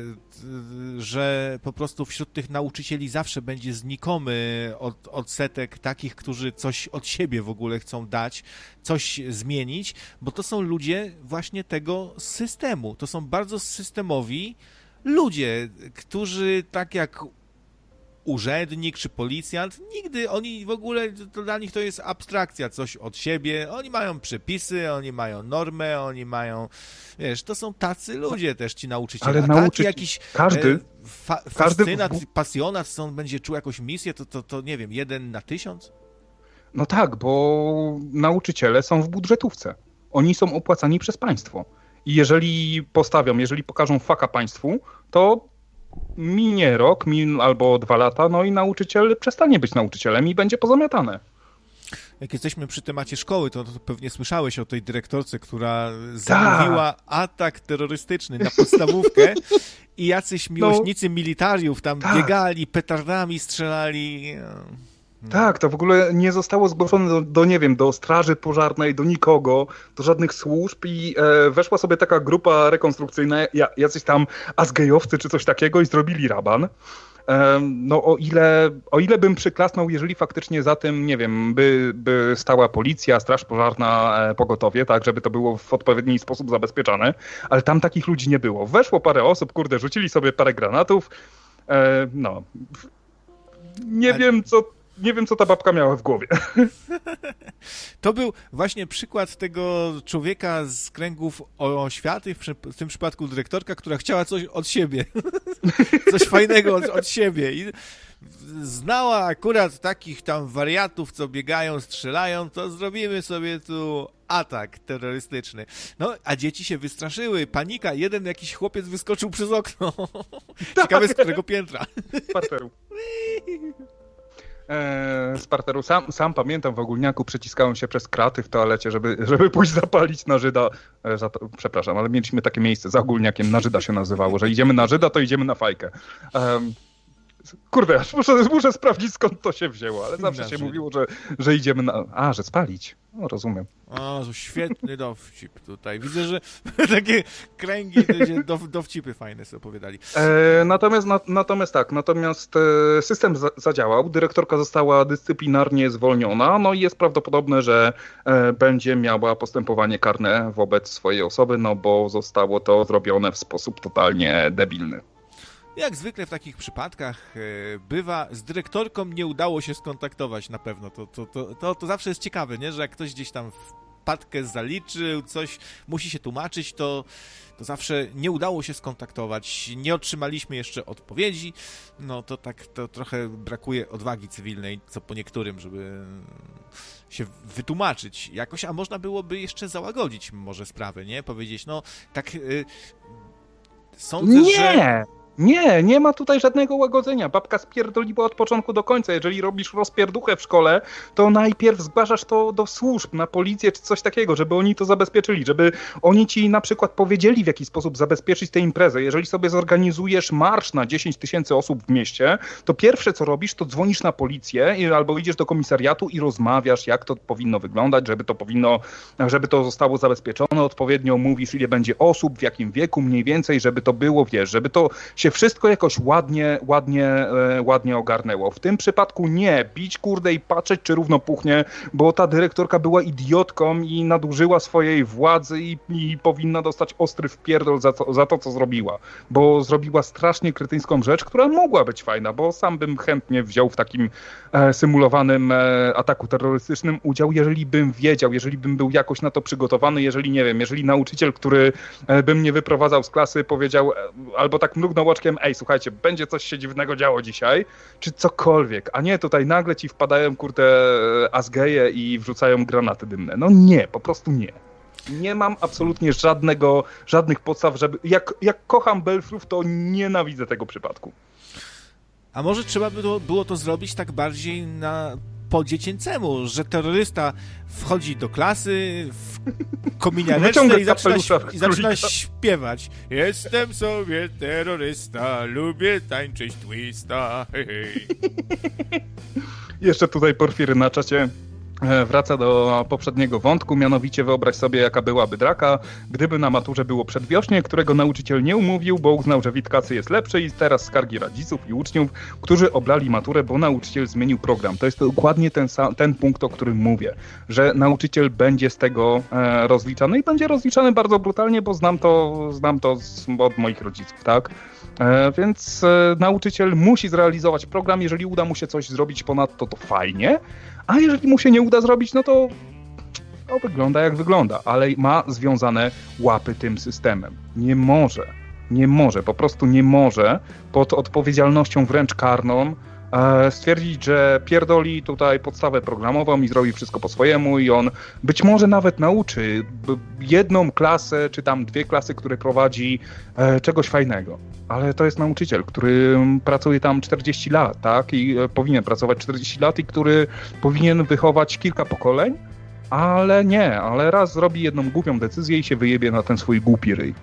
że po prostu wśród tych nauczycieli zawsze będzie znikomy od, odsetek takich, którzy coś od siebie w ogóle chcą dać, coś zmienić, bo to są ludzie właśnie tego systemu. To są bardzo systemowi ludzie, którzy tak jak urzędnik czy policjant, nigdy oni w ogóle, to dla nich to jest abstrakcja, coś od siebie, oni mają przepisy, oni mają normę, oni mają, wiesz, to są tacy ludzie też ci nauczyciele. Ale a nauczy... taki jakiś każdy, e, fa, fascynat, każdy... pasjonat, co on będzie czuł jakąś misję, to, to, to nie wiem, jeden na tysiąc? No tak, bo nauczyciele są w budżetówce. Oni są opłacani przez państwo. I jeżeli postawią, jeżeli pokażą faka państwu, to minie rok, min albo dwa lata, no i nauczyciel przestanie być nauczycielem i będzie pozamiatane. Jak jesteśmy przy temacie szkoły, to, to pewnie słyszałeś o tej dyrektorce, która zamówiła Ta. atak terrorystyczny na podstawówkę i jacyś miłośnicy no, militariów tam Ta. biegali, petardami strzelali. Tak, to w ogóle nie zostało zgłoszone do, do, nie wiem, do straży pożarnej, do nikogo, do żadnych służb i e, weszła sobie taka grupa rekonstrukcyjna, ja, jacyś tam azgejowcy czy coś takiego i zrobili raban. E, no o ile, o ile bym przyklasnął, jeżeli faktycznie za tym, nie wiem, by, by stała policja, straż pożarna, e, pogotowie, tak, żeby to było w odpowiedni sposób zabezpieczane, ale tam takich ludzi nie było. Weszło parę osób, kurde, rzucili sobie parę granatów, e, no... Nie ale... wiem, co, nie wiem, co ta babka miała w głowie. To był właśnie przykład tego człowieka z kręgów oświaty, w tym przypadku dyrektorka, która chciała coś od siebie. Coś fajnego od, od siebie. I znała akurat takich tam wariatów, co biegają, strzelają, to zrobimy sobie tu atak terrorystyczny. No, a dzieci się wystraszyły. Panika. Jeden jakiś chłopiec wyskoczył przez okno. Ciekawe, z którego piętra. Z parteru. Eee, z parteru. Sam, sam pamiętam, w Ogólniaku przeciskałem się przez kraty w toalecie, żeby, żeby pójść zapalić na Żyda. E, za to, przepraszam, ale mieliśmy takie miejsce za Ogólniakiem, na Żyda się nazywało, że idziemy na Żyda, to idziemy na fajkę. Um, Kurde, aż muszę, muszę sprawdzić, skąd to się wzięło, ale zawsze się mówiło, że, że idziemy na... A, że spalić. No, rozumiem. O, to świetny dowcip tutaj. Widzę, że takie kręgi, to dowcipy fajne sobie opowiadali. E, natomiast, na, natomiast tak, natomiast e, system za, zadziałał, dyrektorka została dyscyplinarnie zwolniona, no i jest prawdopodobne, że e, będzie miała postępowanie karne wobec swojej osoby, no bo zostało to zrobione w sposób totalnie debilny. Jak zwykle w takich przypadkach e, bywa, z dyrektorką nie udało się skontaktować na pewno. To, to, to, to, to zawsze jest ciekawe, nie? Że jak ktoś gdzieś tam wpadkę zaliczył, coś musi się tłumaczyć, to, to zawsze nie udało się skontaktować. Nie otrzymaliśmy jeszcze odpowiedzi. No to tak to trochę brakuje odwagi cywilnej, co po niektórym, żeby się wytłumaczyć jakoś, a można byłoby jeszcze załagodzić może sprawę, nie? Powiedzieć, no tak yy, sądzę, nie! że... Nie, nie ma tutaj żadnego łagodzenia. Babka spierdoliła od początku do końca. Jeżeli robisz rozpierduchę w szkole, to najpierw zgłaszasz to do służb, na policję czy coś takiego, żeby oni to zabezpieczyli, żeby oni ci na przykład powiedzieli, w jaki sposób zabezpieczyć tę imprezę. Jeżeli sobie zorganizujesz marsz na dziesięć tysięcy osób w mieście, to pierwsze co robisz, to dzwonisz na policję albo idziesz do komisariatu i rozmawiasz, jak to powinno wyglądać, żeby to powinno, żeby to zostało zabezpieczone odpowiednio, mówisz, ile będzie osób, w jakim wieku mniej więcej, żeby to było, wiesz, żeby to się wszystko jakoś ładnie, ładnie, e, ładnie ogarnęło. W tym przypadku nie bić kurde i patrzeć, czy równo puchnie, bo ta dyrektorka była idiotką i nadużyła swojej władzy i, i powinna dostać ostry wpierdol za to, za to, co zrobiła. Bo zrobiła strasznie krytyńską rzecz, która mogła być fajna, bo sam bym chętnie wziął w takim e, symulowanym e, ataku terrorystycznym udział, jeżeli bym wiedział, jeżeli bym był jakoś na to przygotowany, jeżeli nie wiem, jeżeli nauczyciel, który e, by mnie wyprowadzał z klasy, powiedział e, albo tak mrugnął oczkiem, ej, słuchajcie, będzie coś się dziwnego działo dzisiaj, czy cokolwiek, a nie tutaj nagle ci wpadają, kurde, azgeje i wrzucają granaty dymne. No nie, po prostu nie. Nie mam absolutnie żadnego, żadnych podstaw, żeby... Jak, jak kocham Belfrów, to nienawidzę tego przypadku. A może trzeba by było, było to zrobić tak bardziej na... po dziecięcemu, że terrorysta wchodzi do klasy w kominiareczce i zaczyna, i zaczyna śpiewać. Jestem sobie terrorysta, lubię tańczyć twista. Hej, hej. Jeszcze tutaj Porfiry na czacie wraca do poprzedniego wątku, mianowicie wyobraź sobie, jaka byłaby draka, gdyby na maturze było przedwiośnie, którego nauczyciel nie umówił, bo uznał, że Witkacy jest lepszy i teraz skargi rodziców i uczniów, którzy oblali maturę, bo nauczyciel zmienił program. To jest dokładnie ten, sam, ten punkt, o którym mówię, że nauczyciel będzie z tego e, rozliczany i będzie rozliczany bardzo brutalnie, bo znam to, znam to z, od moich rodziców, tak? E, więc e, nauczyciel musi zrealizować program, jeżeli uda mu się coś zrobić ponadto, to fajnie, a jeżeli mu się nie uda zrobić, no to, to wygląda jak wygląda, ale ma związane łapy tym systemem. Nie może, nie może, po prostu nie może pod odpowiedzialnością wręcz karną e, stwierdzić, że pierdoli tutaj podstawę programową i zrobi wszystko po swojemu i on być może nawet nauczy jedną klasę, czy tam dwie klasy, które prowadzi e, czegoś fajnego. Ale to jest nauczyciel, który pracuje tam czterdzieści lat, tak? I e, powinien pracować czterdzieści lat i który powinien wychować kilka pokoleń, ale nie, ale raz zrobi jedną głupią decyzję i się wyjebie na ten swój głupi ryj.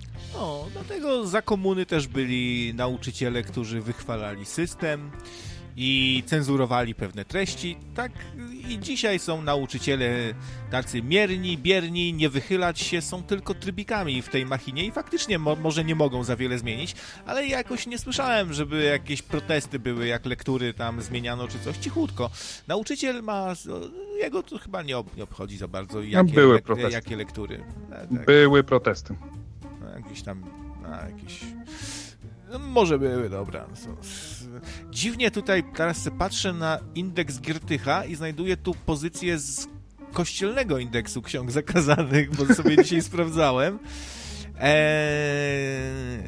No, dlatego za komuny też byli nauczyciele, którzy wychwalali system i cenzurowali pewne treści, tak i dzisiaj są nauczyciele tacy mierni, bierni, nie wychylać się, są tylko trybikami w tej machinie i faktycznie mo- może nie mogą za wiele zmienić, ale jakoś nie słyszałem, żeby jakieś protesty były, jak lektury tam zmieniano czy coś, cichutko. Nauczyciel ma, jego to chyba nie, ob- nie obchodzi za bardzo, jakie, były lek- protesty. jakie lektury. Tak, Były protesty. no, jakieś tam, a, jakieś... No, może były, dobra. Dziwnie tutaj teraz sobie patrzę na indeks Giertycha i znajduję tu pozycję z kościelnego indeksu ksiąg zakazanych, bo sobie dzisiaj sprawdzałem. Eee...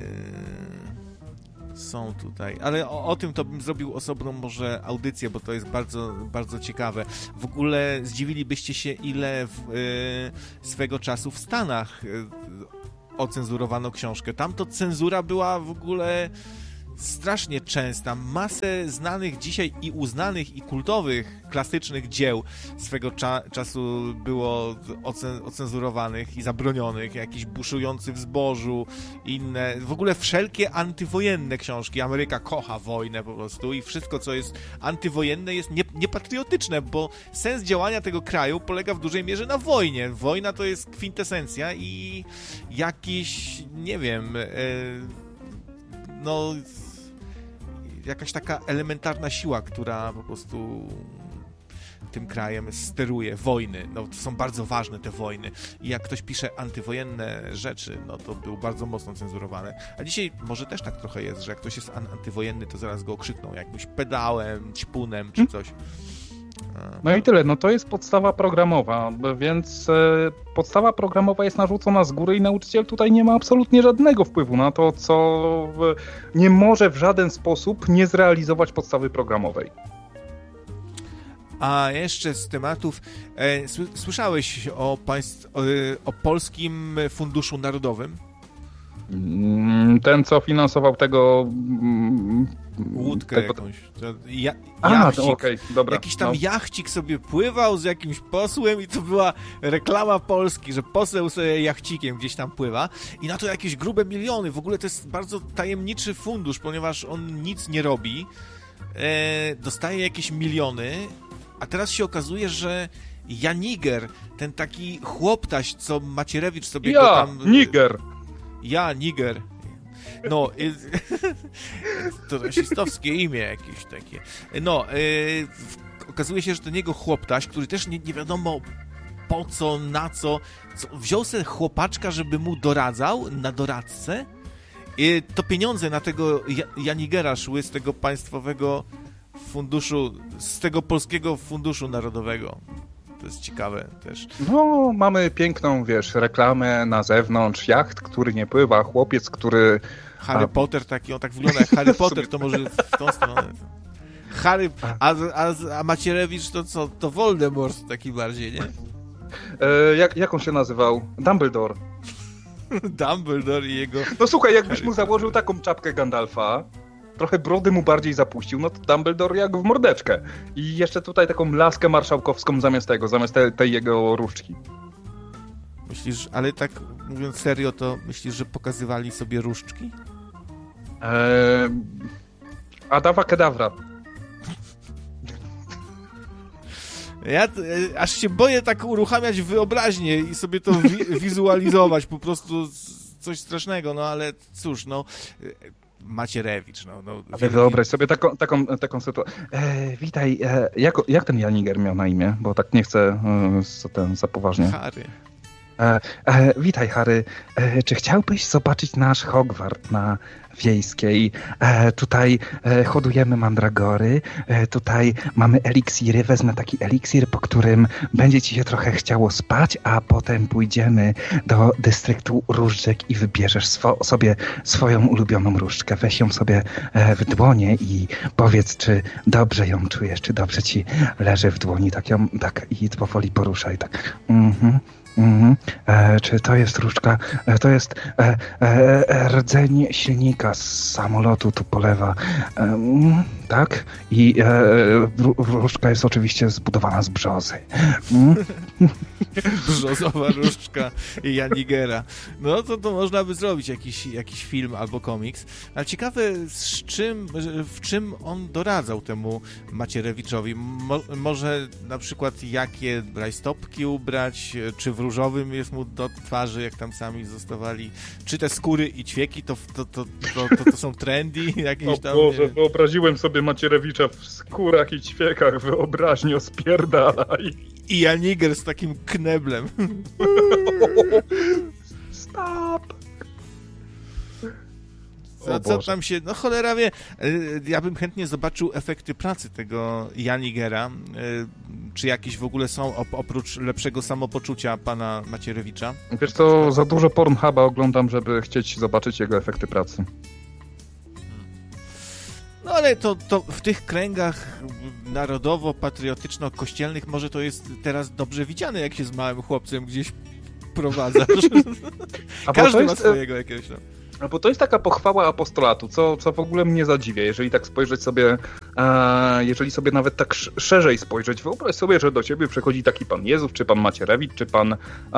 Są tutaj, ale o, o tym to bym zrobił osobną może audycję, bo to jest bardzo, bardzo ciekawe. W ogóle zdziwilibyście się, ile w, y, swego czasu w Stanach y, ocenzurowano książkę. Tam to cenzura była w ogóle strasznie częsta. Masę znanych dzisiaj i uznanych, i kultowych, klasycznych dzieł swego cza- czasu było ocen- ocenzurowanych i zabronionych. Jakiś Buszujący w zbożu, inne, w ogóle wszelkie antywojenne książki. Ameryka kocha wojnę po prostu i wszystko, co jest antywojenne, jest nie- niepatriotyczne, bo sens działania tego kraju polega w dużej mierze na wojnie. Wojna to jest kwintesencja i jakiś, nie wiem, e- no jakaś taka elementarna siła, która po prostu tym krajem steruje, wojny. No, to są bardzo ważne te wojny. I jak ktoś pisze antywojenne rzeczy, no to był bardzo mocno cenzurowany. A dzisiaj może też tak trochę jest, że jak ktoś jest antywojenny, to zaraz go okrzykną jakimś pedałem, ćpunem czy coś. No i tyle, no to jest podstawa programowa, więc e, podstawa programowa jest narzucona z góry i nauczyciel tutaj nie ma absolutnie żadnego wpływu na to, co w, nie może w żaden sposób nie zrealizować podstawy programowej. A jeszcze z tematów, e, słyszałeś o, państw, o, o Polskim Funduszu Narodowym? Ten, co finansował tego... Łódkę tego... jakąś. Ja, A, to okej, okay, dobra. Jakiś tam no. jachcik sobie pływał z jakimś posłem i to była reklama Polski, że poseł sobie jachcikiem gdzieś tam pływa i na to jakieś grube miliony. W ogóle to jest bardzo tajemniczy fundusz, ponieważ on nic nie robi. E, dostaje jakieś miliony, a teraz się okazuje, że Janiger, ten taki chłoptaś, co Macierewicz sobie ja, go tam... Niger! Ja, Niger. No, y, to rasistowskie imię jakieś takie. No, y, okazuje się, że ten jego chłoptaś, który też nie, nie wiadomo po co, na co, co wziął sobie chłopaczka, żeby mu doradzał na doradcę. I to pieniądze na tego Janigera szły z tego państwowego funduszu, z tego polskiego funduszu narodowego. To jest ciekawe też. No, mamy piękną, wiesz, reklamę na zewnątrz, jacht, który nie pływa, chłopiec, który... Harry a... Potter taki, on tak wygląda jak Harry Potter, to może w tą stronę. Harry, a, a, a Macierewicz to co? To Voldemort taki bardziej, nie? E, jak, jak on się nazywał? Dumbledore. Dumbledore i jego... No słuchaj, jakbyś mu założył taką czapkę Gandalfa, trochę brody mu bardziej zapuścił, no to Dumbledore jak w mordeczkę. I jeszcze tutaj taką laskę marszałkowską zamiast tego, zamiast tej, tej jego różdżki. Myślisz, ale tak mówiąc serio, to myślisz, że pokazywali sobie różdżki? Eee, Adawa Kedavra. Ja e, aż się boję tak uruchamiać wyobraźnię i sobie to wi- wizualizować, po prostu coś strasznego, no ale cóż, no... Macierewicz, no. no Ale wyobraź sobie taką, taką, taką sytuację. E, witaj, e, jak, jak ten Janiger miał na imię? Bo tak nie chcę e, ten, za poważnie. Harry. E, e, witaj, Harry. E, czy chciałbyś zobaczyć nasz Hogwart na Wiejskiej? E, tutaj e, hodujemy mandragory, e, tutaj mamy eliksiry. Wezmę taki eliksir, po którym będzie ci się trochę chciało spać, a potem pójdziemy do dystryktu różdżek i wybierzesz swo- sobie swoją ulubioną różdżkę. Weź ją sobie e, w dłonie i powiedz, czy dobrze ją czujesz, czy dobrze ci leży w dłoni. Tak ją, tak i powoli poruszaj. Tak. Mhm. Mm-hmm. E, czy to jest różdżka? E, to jest e, e, rdzeń silnika z samolotu tu polewa. E, mm, tak? I e, różdżka jest oczywiście zbudowana z brzozy. Mm? Brzozowa różdżka i Janigera. No to, to można by zrobić jakiś, jakiś film albo komiks. Ale ciekawe, z czym, w czym on doradzał temu Macierewiczowi. Mo, może na przykład jakie rajstopki ubrać, czy w różowym jest mu do twarzy, jak tam sami zostawali, czy te skóry i ćwieki, to, to, to, to, to, to są trendy jakieś tam... O Boże, wyobraziłem sobie Macierewicza w skórach i ćwiekach, wyobraźnio spierdalaj. I Janiger z takim kneblem. Stop! Co, co tam się... No cholera wie, ja bym chętnie zobaczył efekty pracy tego Janigera. Czy jakieś w ogóle są, oprócz lepszego samopoczucia pana Macierewicza? Wiesz co, za dużo Pornhuba oglądam, żeby chcieć zobaczyć jego efekty pracy. No ale to, to w tych kręgach narodowo-patriotyczno-kościelnych może to jest teraz dobrze widziane, jak się z małym chłopcem gdzieś prowadzasz. A każdy jest, ma swojego jakiegoś tam. No bo to jest taka pochwała apostolatu, co, co w ogóle mnie zadziwia, jeżeli tak spojrzeć sobie, e, jeżeli sobie nawet tak sz- szerzej spojrzeć, wyobraź sobie, że do ciebie przychodzi taki pan Jezus, czy pan Macierewicz, czy pan,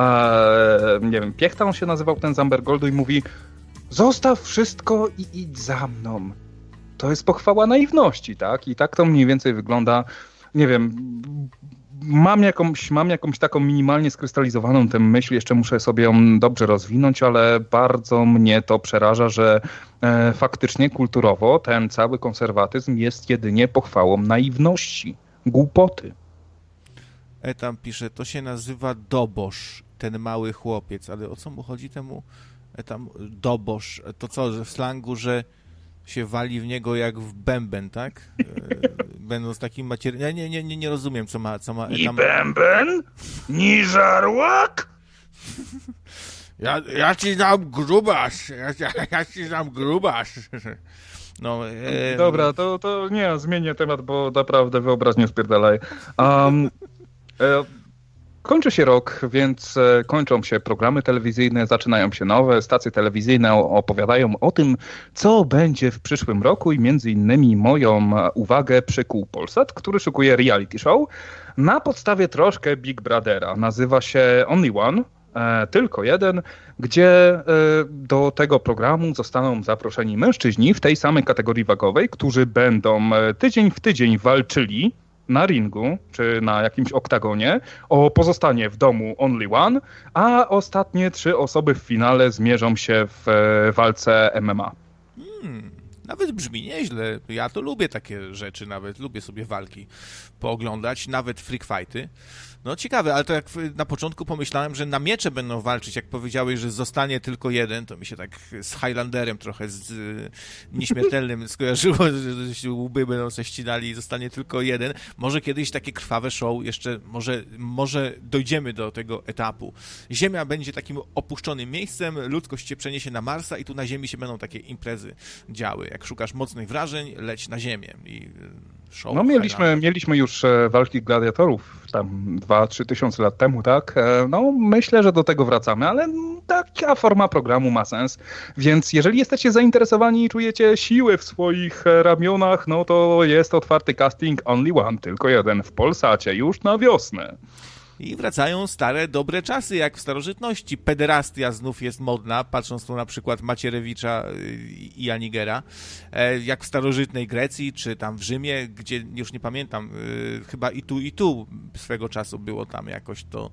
e, nie wiem, Piechta on się nazywał, ten z Ambergoldu i mówi: zostaw wszystko i idź za mną. To jest pochwała naiwności, tak? I tak to mniej więcej wygląda, nie wiem, mam jakąś, mam jakąś taką minimalnie skrystalizowaną tę myśl, jeszcze muszę sobie ją dobrze rozwinąć, ale bardzo mnie to przeraża, że e, faktycznie kulturowo ten cały konserwatyzm jest jedynie pochwałą naiwności, głupoty. E tam pisze, to się nazywa dobosz, ten mały chłopiec, ale o co mu chodzi temu e tam dobosz? To co, że w slangu, że się wali w niego jak w bęben, tak? Będąc takim macier... Nie, nie, nie, nie, nie rozumiem, co ma... Co ma I tam... bęben? Ni żarłak? Ja, ja ci dam grubas, ja, ja, ja ci dam grubas. No, e... Dobra, to, to nie, zmienię temat, bo naprawdę wyobraźnię spierdalaj. Um, e... Kończy się rok, więc kończą się programy telewizyjne, zaczynają się nowe, stacje telewizyjne opowiadają o tym, co będzie w przyszłym roku i między innymi moją uwagę przykuł Polsat, który szykuje reality show na podstawie troszkę Big Brothera. Nazywa się Only One, e, tylko jeden, gdzie e, do tego programu zostaną zaproszeni mężczyźni w tej samej kategorii wagowej, którzy będą tydzień w tydzień walczyli na ringu, czy na jakimś oktagonie, o pozostanie w domu Only One, a ostatnie trzy osoby w finale zmierzą się w walce M M A. Hmm, nawet brzmi nieźle. Ja to lubię takie rzeczy, nawet lubię sobie walki pooglądać, nawet freak fighty. No ciekawe, ale to jak na początku pomyślałem, że na miecze będą walczyć, jak powiedziałeś, że zostanie tylko jeden, to mi się tak z Highlanderem trochę z y, nieśmiertelnym skojarzyło, że się łby będą se ścinali i zostanie tylko jeden. Może kiedyś takie krwawe show jeszcze, może, może dojdziemy do tego etapu. Ziemia będzie takim opuszczonym miejscem, ludzkość się przeniesie na Marsa i tu na Ziemi się będą takie imprezy działy. Jak szukasz mocnych wrażeń, leć na Ziemię. I show no mieliśmy, mieliśmy już walki gladiatorów tam dwa trzy tysiące lat temu, tak? No myślę, że do tego wracamy, ale taka forma programu ma sens, więc jeżeli jesteście zainteresowani i czujecie siłę w swoich ramionach, no to jest otwarty casting Only One, tylko jeden w Polsacie już na wiosnę. I wracają stare, dobre czasy, jak w starożytności. Pederastia znów jest modna, patrząc tu na przykład Macierewicza i Janigera, jak w starożytnej Grecji, czy tam w Rzymie, gdzie już nie pamiętam, chyba i tu, i tu swego czasu było tam jakoś to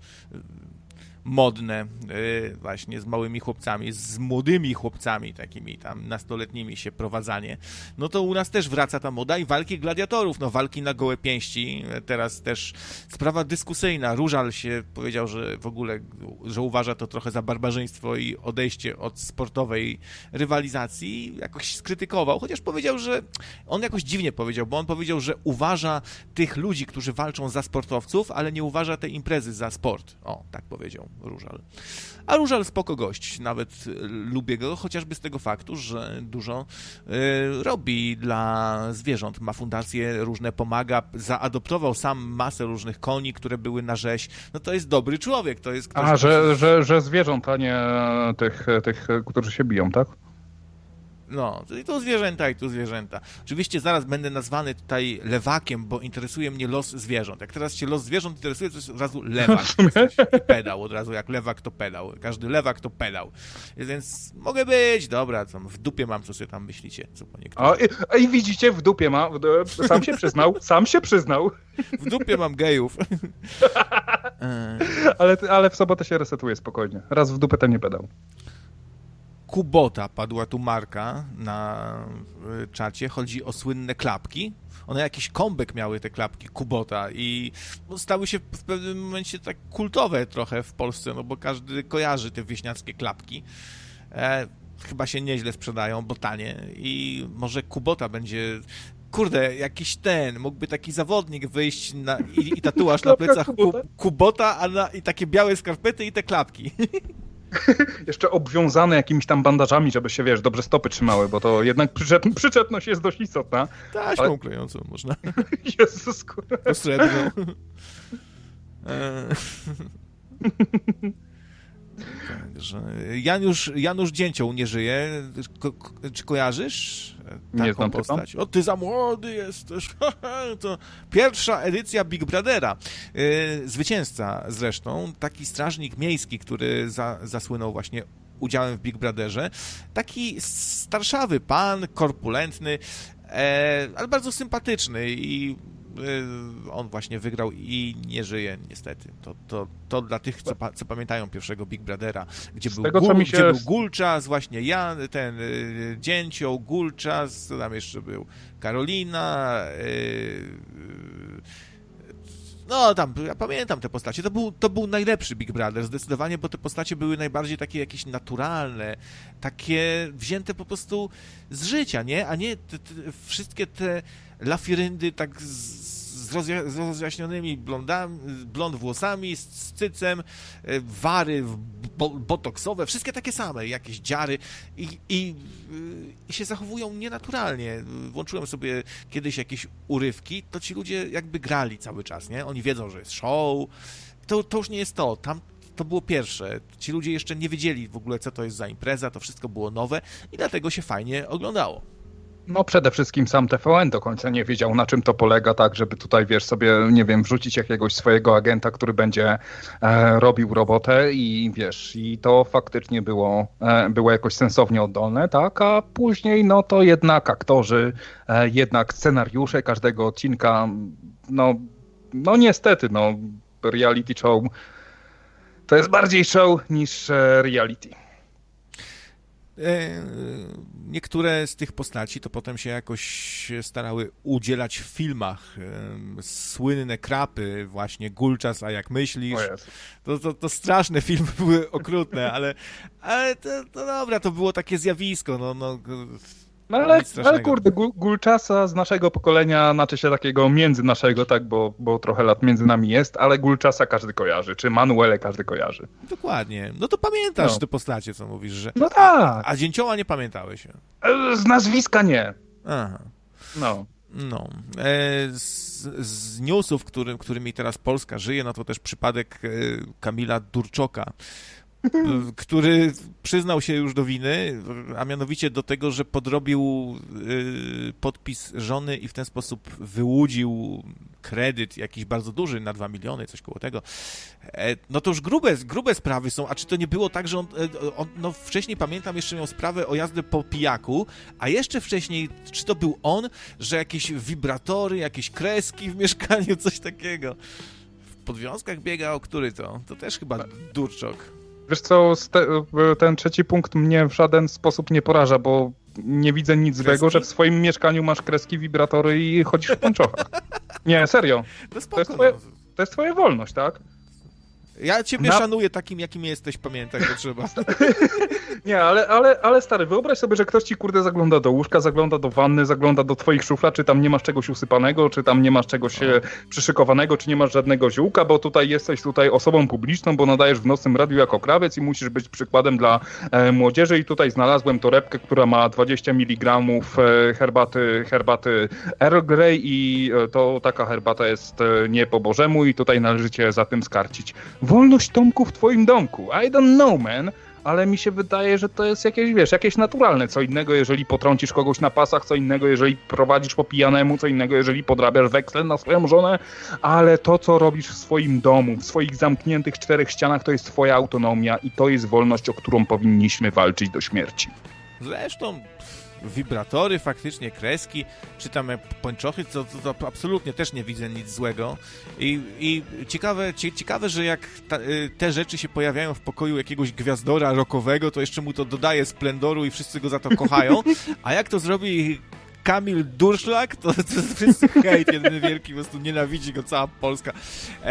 modne, właśnie z małymi chłopcami, z młodymi chłopcami, takimi tam nastoletnimi się prowadzanie. No to u nas też wraca ta moda i walki gladiatorów, no walki na gołe pięści. Teraz też sprawa dyskusyjna. Różal się powiedział, że w ogóle, że uważa to trochę za barbarzyństwo i odejście od sportowej rywalizacji. Jakoś skrytykował, chociaż powiedział, że on jakoś dziwnie powiedział, bo on powiedział, że uważa tych ludzi, którzy walczą za sportowców, ale nie uważa tej imprezy za sport. O, tak powiedział Różal. A Różal spoko gość, nawet lubię go, chociażby z tego faktu, że dużo y, robi dla zwierząt. Ma fundacje różne, pomaga, zaadoptował sam masę różnych koni, które były na rzeź. No to jest dobry człowiek. To jest ktoś, a, że, że, że zwierząt, a nie tych, tych, którzy się biją, tak? No, i tu zwierzęta, i tu zwierzęta. Oczywiście zaraz będę nazwany tutaj lewakiem, bo interesuje mnie los zwierząt. Jak teraz cię los zwierząt interesuje, to jest od razu lewak. I pedał, od razu jak lewak to pedał. Każdy lewak to pedał. Więc mogę być, dobra, co w dupie mam, co sobie tam myślicie. Co po niektórych. A i, i widzicie, w dupie ma, sam się przyznał, sam się przyznał. W dupie mam gejów. ale, ale w sobotę się resetuje spokojnie. Raz w dupę to nie pedał. Kubota, padła tu marka na czacie, chodzi o słynne klapki. One jakiś comeback miały, te klapki Kubota i stały się w pewnym momencie tak kultowe trochę w Polsce, no bo każdy kojarzy te wieśniackie klapki. E, chyba się nieźle sprzedają, bo tanie i może Kubota będzie... Kurde, jakiś ten, mógłby taki zawodnik wyjść na, i, i tatuaż na plecach ku, Kubota, a na, i takie białe skarpety i te klapki. Jeszcze obwiązane jakimiś tam bandażami, żeby się, wiesz, dobrze stopy trzymały, bo to jednak przyczep, przyczepność jest dość istotna. Taśmą ale... klejącą można. Jezus, kurwa. To srebrną. Także Janusz, Janusz Dzięcioł nie żyje. Ko, ko, czy kojarzysz taką nie znam postać? O, ty za młody jesteś. To pierwsza edycja Big Brothera. Zwycięzca zresztą, taki strażnik miejski, który za, zasłynął właśnie udziałem w Big Brotherze. Taki starszawy pan, korpulentny, ale bardzo sympatyczny i on właśnie wygrał i nie żyje niestety. To, to, to dla tych, co, pa, co pamiętają pierwszego Big Brothera, gdzie, był, tego, Gul, się... gdzie był Gulczas, właśnie ja, ten y, Dzięcioł, Gulczas, co tam jeszcze był? Karolina, y, y, no tam, ja pamiętam te postacie. To był, to był najlepszy Big Brother, zdecydowanie, bo te postacie były najbardziej takie jakieś naturalne, takie wzięte po prostu z życia, nie? A nie te, te, wszystkie te lafiryndy tak z, z, rozja- z rozjaśnionymi blondami, blond włosami, z, z cycem, wary bo, botoksowe, wszystkie takie same, jakieś dziary i, i, i się zachowują nienaturalnie. Włączyłem sobie kiedyś jakieś urywki, to ci ludzie jakby grali cały czas, nie? Oni wiedzą, że jest show, to, to już nie jest to, tam to było pierwsze. Ci ludzie jeszcze nie wiedzieli w ogóle, co to jest za impreza, to wszystko było nowe i dlatego się fajnie oglądało. No przede wszystkim sam T V N do końca nie wiedział, na czym to polega, tak, żeby tutaj, wiesz, sobie, nie wiem, wrzucić jakiegoś swojego agenta, który będzie e, robił robotę i wiesz, i to faktycznie było, e, było jakoś sensownie oddolne, tak, a później, no to jednak aktorzy, e, jednak scenariusze każdego odcinka, no, no niestety, no, reality show to jest bardziej show niż e, reality. Niektóre z tych postaci to potem się jakoś starały udzielać w filmach. Słynne krapy, właśnie Gulczas, a jak myślisz, to, to, to straszne filmy były okrutne, ale, ale to, to dobra, to było takie zjawisko, no, no No ale, ale kurde, Gulczasa z naszego pokolenia, znaczy się takiego między naszego, tak, bo, bo trochę lat między nami jest, ale Gulczasa każdy kojarzy, czy Manuele każdy kojarzy. Dokładnie. No to pamiętasz no. te postacie, co mówisz, że... No tak. A, a Dzięcioła nie pamiętałeś? Z nazwiska nie. Aha. No. No. E, z, z newsów, którym, którymi teraz Polska żyje, no to też przypadek e, Kamila Durczoka, który przyznał się już do winy, a mianowicie do tego, że podrobił y, podpis żony i w ten sposób wyłudził kredyt jakiś bardzo duży, na dwa miliony, coś koło tego. E, no to już grube, grube sprawy są, a czy to nie było tak, że on, on, no wcześniej pamiętam, jeszcze miał sprawę o jazdę po pijaku, a jeszcze wcześniej, czy to był on, że jakieś wibratory, jakieś kreski w mieszkaniu, coś takiego. W podwiązkach biegał, który to? To też chyba Durczok. Wiesz co, ten trzeci punkt mnie w żaden sposób nie poraża, bo nie widzę nic kreski? złego, że w swoim mieszkaniu masz kreski, wibratory i chodzisz w pończochach. Nie, serio. To, spoko, to, jest twoje, to jest twoja wolność, tak? Ja ciebie Na... szanuję takim, jakim jesteś, pamiętaj, to trzeba. Nie, ale, ale, ale stary, wyobraź sobie, że ktoś ci, kurde, zagląda do łóżka, zagląda do wanny, zagląda do twoich szuflad, czy tam nie masz czegoś usypanego, czy tam nie masz czegoś e, przyszykowanego, czy nie masz żadnego ziółka, bo tutaj jesteś tutaj osobą publiczną, bo nadajesz w nocnym radiu jako krawiec i musisz być przykładem dla e, młodzieży i tutaj znalazłem torebkę, która ma dwadzieścia miligramów e, herbaty, herbaty Earl Grey i e, to taka herbata jest e, nie po bożemu i tutaj należy cię za tym skarcić. Wolność, Tomku, w twoim domku. I don't know, man. ale mi się wydaje, że to jest jakieś, wiesz, jakieś naturalne. Co innego, jeżeli potrącisz kogoś na pasach, co innego, jeżeli prowadzisz po pijanemu, co innego, jeżeli podrabiasz weksel na swoją żonę, ale to, co robisz w swoim domu, w swoich zamkniętych czterech ścianach, to jest twoja autonomia i to jest wolność, o którą powinniśmy walczyć do śmierci. Zresztą wibratory, faktycznie kreski, czy tam pończochy, to, to, to absolutnie też nie widzę nic złego. I, i ciekawe, ciekawe, że jak ta, te rzeczy się pojawiają w pokoju jakiegoś gwiazdora rockowego, to jeszcze mu to dodaje splendoru i wszyscy go za to kochają. A jak to zrobi Kamil Durszlak, to, to wszyscy hejt, jeden wielki, po prostu nienawidzi go cała Polska. E,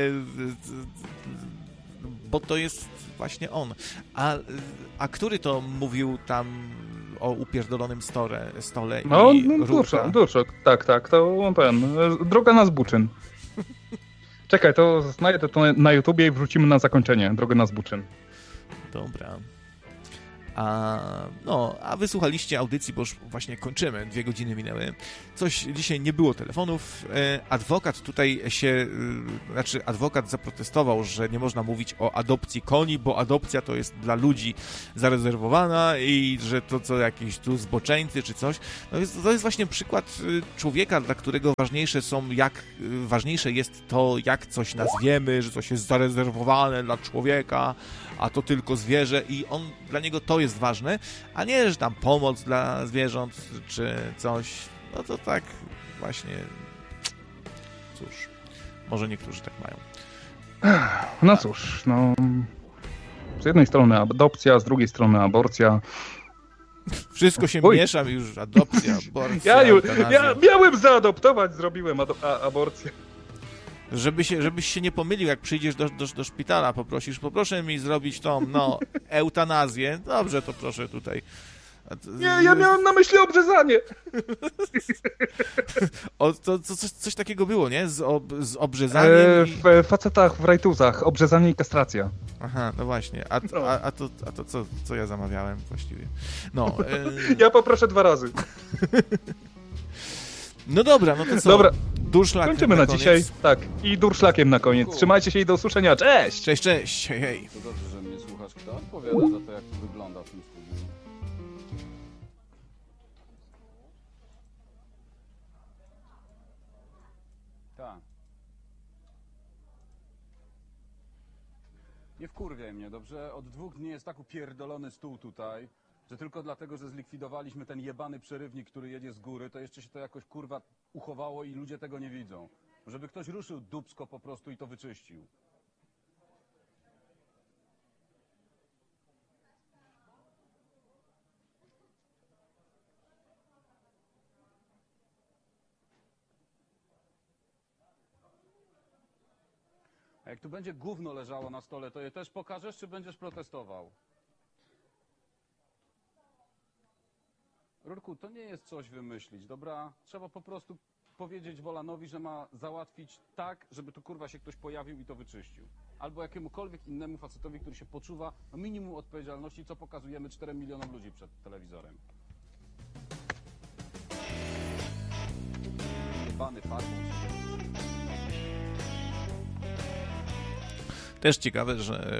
bo to jest właśnie on. A, a który to mówił tam o upierdolonym stole, stole no, i no, Durszak, Durszak, tak, tak, to ten, droga na Zbuczyn. Czekaj, to znajdę to na YouTubie i wrócimy na zakończenie, drogę na Zbuczyn. Dobra. A, no, a wysłuchaliście audycji, bo już właśnie kończymy, dwie godziny minęły. Coś, dzisiaj nie było telefonów. Adwokat tutaj się, znaczy adwokat zaprotestował, że nie można mówić o adopcji koni, bo adopcja to jest dla ludzi zarezerwowana i że to co jakieś tu zboczeńcy czy coś. No jest, to jest właśnie przykład człowieka, dla którego ważniejsze są, jak ważniejsze jest to, jak coś nazwiemy, że coś jest zarezerwowane dla człowieka, a to tylko zwierzę i on, dla niego to jest ważne, a nie, że tam pomoc dla zwierząt, czy coś, no to tak właśnie, cóż, może niektórzy tak mają. No cóż, no, z jednej strony adopcja, z drugiej strony aborcja. Wszystko się Uj. miesza, już adopcja, aborcja, Ja, ja miałem zaadoptować, zrobiłem a, aborcję. Żeby się, żebyś się nie pomylił, jak przyjdziesz do, do, do szpitala, poprosisz, poproszę mi zrobić tą, no, eutanazję. Dobrze, to proszę tutaj. Nie, ja miałem na myśli obrzezanie. O, to, to coś, coś takiego było, nie? Z, ob, z obrzezaniem e, i... W facetach, w rajtuzach, obrzezanie i kastracja. Aha, no właśnie. A, no. a, a to, a to co, co ja zamawiałem właściwie? No. E... Ja poproszę dwa razy. No dobra, no to co? Dobra. Durszlak kończymy na, na dzisiaj. Tak. I durszlakiem na koniec. Trzymajcie się i do usłyszenia. Cześć! Cześć, cześć. Hej, hej. To dobrze, że mnie słuchasz. Kto odpowiada za to, jak to wygląda w tym studiu? Tak. Nie wkurwiaj mnie, dobrze? Od dwóch dni jest tak upierdolony stół tutaj, że tylko dlatego, że zlikwidowaliśmy ten jebany przerywnik, który jedzie z góry, to jeszcze się to jakoś kurwa uchowało i ludzie tego nie widzą. Żeby ktoś ruszył dupsko po prostu i to wyczyścił. A jak tu będzie gówno leżało na stole, to je też pokażesz, czy będziesz protestował? Rurku, to nie jest coś wymyślić, dobra? Trzeba po prostu powiedzieć Wolanowi, że ma załatwić tak, żeby tu kurwa się ktoś pojawił i to wyczyścił. Albo jakiemukolwiek innemu facetowi, który się poczuwa no minimum odpowiedzialności, co pokazujemy czterem milionom ludzi przed telewizorem. Jebany farbą. Też ciekawe, że,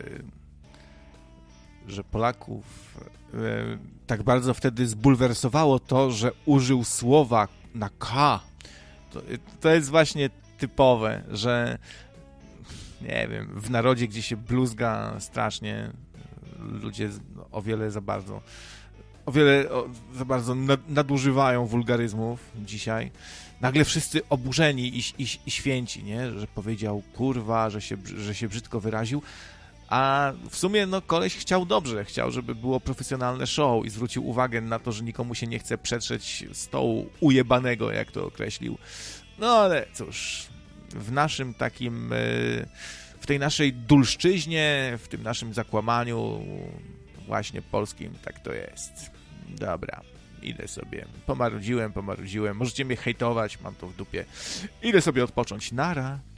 że Polaków tak bardzo wtedy zbulwersowało to, że użył słowa na K. To, to jest właśnie typowe, że nie wiem, w narodzie, gdzie się bluzga strasznie, ludzie o wiele za bardzo o wiele o, za bardzo nadużywają wulgaryzmów dzisiaj. Nagle wszyscy oburzeni i, i, i święci, nie? Że powiedział kurwa, że się, że się brzydko wyraził, a w sumie no koleś chciał dobrze, chciał, żeby było profesjonalne show i zwrócił uwagę na to, że nikomu się nie chce przetrzeć stołu ujebanego, jak to określił. No ale cóż, w naszym takim, w tej naszej dulszczyźnie, w tym naszym zakłamaniu właśnie polskim, tak to jest. Dobra. Idę sobie, pomarudziłem, pomarudziłem, możecie mnie hejtować, mam to w dupie. Idę sobie odpocząć, nara.